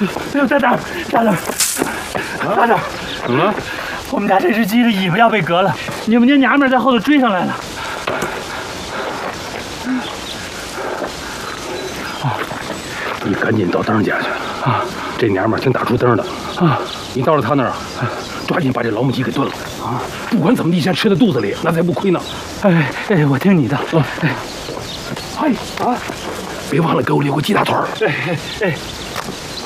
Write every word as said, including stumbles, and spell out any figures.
哎呦，大长，大长，大长， 怎么了？ 我们家这只鸡的尾巴要被割了，你们家娘们在后头追上来了。 啊！你赶紧到灯家去啊！这娘们挺打出灯的啊！你到了他那儿啊，抓紧把这老母鸡给炖了啊！不管怎么地，先吃在肚子里，那才不亏呢。 哎哎，我听你的。 啊！哎哎啊！别忘了给我留个鸡大腿儿。 哎哎哎。